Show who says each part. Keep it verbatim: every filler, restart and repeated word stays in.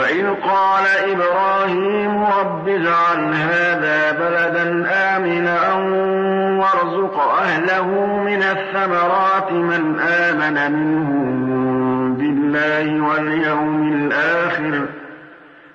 Speaker 1: وإذ قال إبراهيم رب اجعل هذا بلدا آمنا وارزق أهله من الثمرات من آمن منهم بالله واليوم الآخر